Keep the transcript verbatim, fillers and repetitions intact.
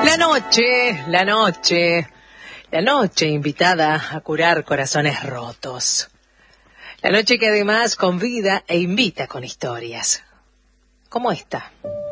La noche, la noche, la noche invitada a curar corazones rotos. La noche que además convida e invita con historias. Como esta.